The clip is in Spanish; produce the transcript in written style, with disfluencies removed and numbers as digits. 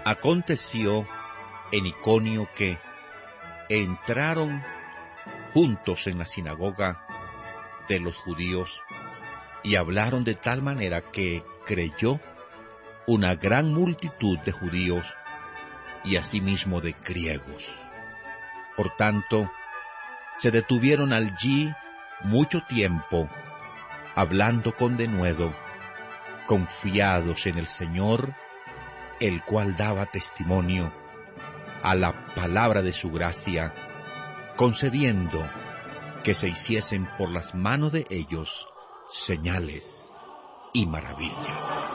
Aconteció en Iconio que entraron juntos en la sinagoga de los judíos y hablaron de tal manera que creyó una gran multitud de judíos y asimismo de griegos. Por tanto, se detuvieron allí mucho tiempo, hablando con denuedo, confiados en el Señor, el cual daba testimonio a la palabra de su gracia, concediendo que se hiciesen por las manos de ellos señales y maravillas.